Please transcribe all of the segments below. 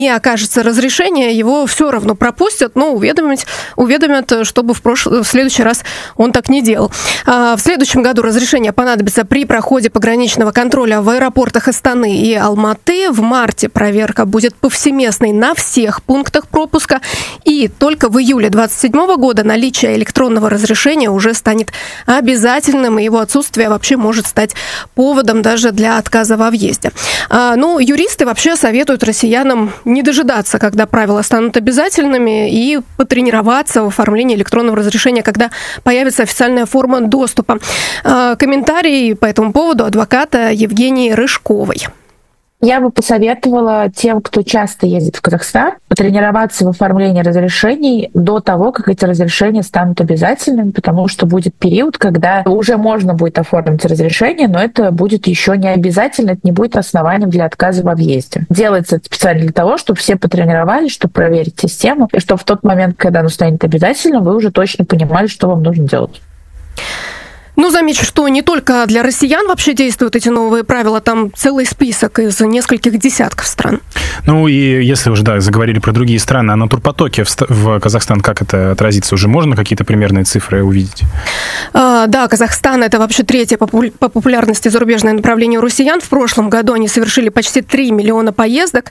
и окажется разрешение, его все равно пропустят, но уведомят, чтобы в следующий раз он так не делал. В следующем году разрешение понадобится при проходе пограничного контроля в аэропортах Астаны и Алматы. В марте проверка будет повсеместной на всех пунктах пропуска. И только в июле 2027 года наличие электронного разрешения уже станет обязательным, и его отсутствие вообще может стать поводом даже для отказа во въезде. Юристы вообще советуют россиянам не дожидаться, когда правила станут обязательными, и потренироваться в оформлении электронного разрешения, когда появится официальная форма доступа. Комментарий по этому поводу адвоката Евгении Рыжковой. Я бы посоветовала тем, кто часто ездит в Казахстан, потренироваться в оформлении разрешений до того, как эти разрешения станут обязательными, потому что будет период, когда уже можно будет оформить разрешение, но это будет еще не обязательно, это не будет основанием для отказа во въезде. Делается это специально для того, чтобы все потренировались, чтобы проверить систему, и чтобы в тот момент, когда оно станет обязательным, вы уже точно понимали, что вам нужно делать. Замечу, что не только для россиян вообще действуют эти новые правила, там целый список из нескольких десятков стран. И если уже, заговорили про другие страны, а на турпотоке в Казахстан как это отразится? Уже можно какие-то примерные цифры увидеть? Да, Казахстан — это вообще третье по популярности зарубежное направление у россиян. В прошлом году они совершили почти 3 миллиона поездок.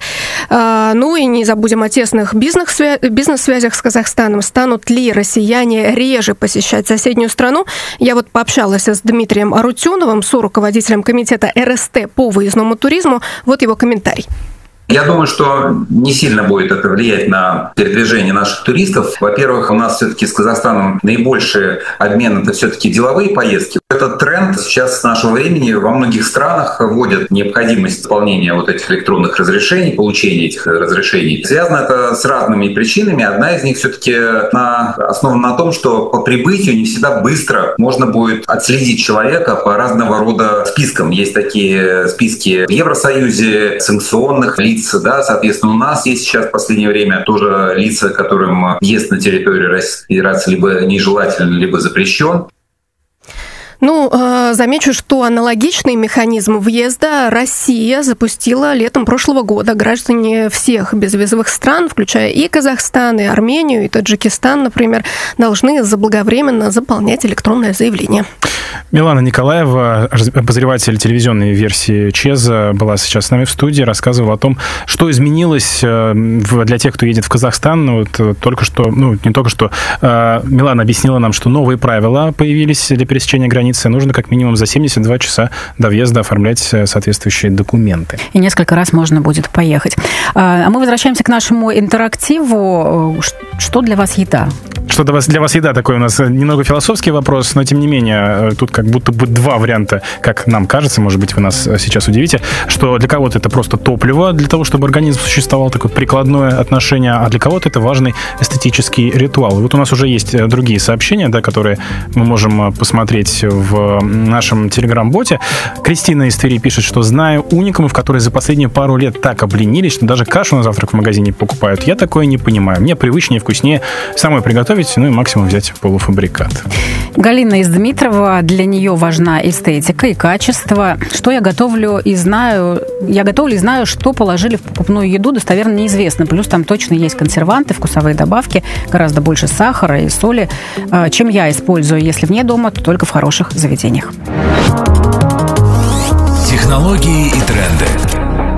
И не забудем о тесных бизнес-связях с Казахстаном. Станут ли россияне реже посещать соседнюю страну? Я пообщалась с Дмитрием Арутюновым, соруководителем комитета РСТ по выездному туризму. Вот его комментарий. Я думаю, что не сильно будет это влиять на передвижение наших туристов. Во-первых, у нас все-таки с Казахстаном наибольший обмен — это все-таки деловые поездки. Этот тренд сейчас с нашего времени во многих странах вводит необходимость исполнения этих электронных разрешений, получения этих разрешений. Связано это с разными причинами. Одна из них все-таки основана на том, что по прибытию не всегда быстро можно будет отследить человека по разного рода спискам. Есть такие списки в Евросоюзе, санкционных лиц. Соответственно, у нас есть сейчас в последнее время тоже лица, которым въезд на территорию Российской Федерации либо нежелателен, либо запрещен. Замечу, что аналогичный механизм въезда Россия запустила летом прошлого года. Граждане всех безвизовых стран, включая и Казахстан, и Армению, и Таджикистан, например, должны заблаговременно заполнять электронное заявление. Милана Николаева, обозреватель телевизионной версии ЧЕЗа, была сейчас с нами в студии, рассказывала о том, что изменилось для тех, кто едет в Казахстан. Только что, не только что, Милана объяснила нам, что новые правила появились для пересечения границы. Нужно как минимум за 72 часа до въезда оформлять соответствующие документы. И несколько раз можно будет поехать. А мы возвращаемся к нашему интерактиву. Что для вас еда? Что для вас еда? Такой у нас немного философский вопрос, но тем не менее, тут как будто бы два варианта, как нам кажется, может быть, вы нас сейчас удивите, что для кого-то это просто топливо для того, чтобы организм существовал, такое прикладное отношение, а для кого-то это важный эстетический ритуал. И у нас уже есть другие сообщения, которые мы можем посмотреть в нашем телеграм-боте. Кристина из Твери пишет, что знаю уникумов, которые за последние пару лет так обленились, что даже кашу на завтрак в магазине покупают. Я такое не понимаю. Мне привычнее, вкуснее самой приготовить, и максимум взять полуфабрикат. Галина из Дмитрова, для нее важна эстетика и качество. Что я готовлю и знаю, что положили в покупную еду, достоверно неизвестно. Плюс там точно есть консерванты, вкусовые добавки, гораздо больше сахара и соли, чем я использую. Если вне дома, то только в хороших заведениях. Технологии и тренды.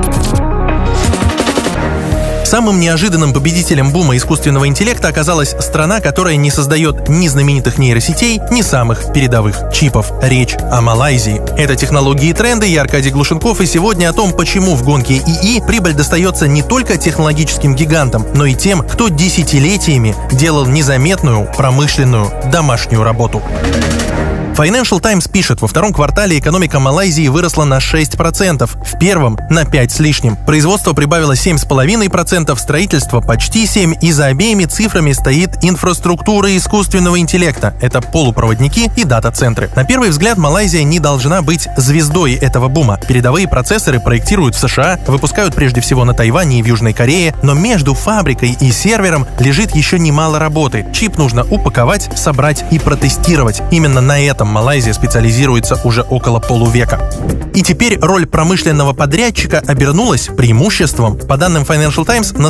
Самым неожиданным победителем бума искусственного интеллекта оказалась страна, которая не создает ни знаменитых нейросетей, ни самых передовых чипов. Речь о Малайзии. Это «Технологии и тренды». Я Аркадий Глушенков, и сегодня о том, почему в гонке ИИ прибыль достается не только технологическим гигантам, но и тем, кто десятилетиями делал незаметную промышленную домашнюю работу. Financial Times пишет, во втором квартале экономика Малайзии выросла на 6%, в первом — на 5 с лишним. Производство прибавило 7,5%, строительство почти 7%, и за обеими цифрами стоит инфраструктура искусственного интеллекта. Это полупроводники и дата-центры. На первый взгляд, Малайзия не должна быть звездой этого бума. Передовые процессоры проектируют в США, выпускают прежде всего на Тайване и в Южной Корее, но между фабрикой и сервером лежит еще немало работы. Чип нужно упаковать, собрать и протестировать. Именно на этом этом Малайзия специализируется уже около полувека. И теперь роль промышленного подрядчика обернулась преимуществом. По данным Financial Times, на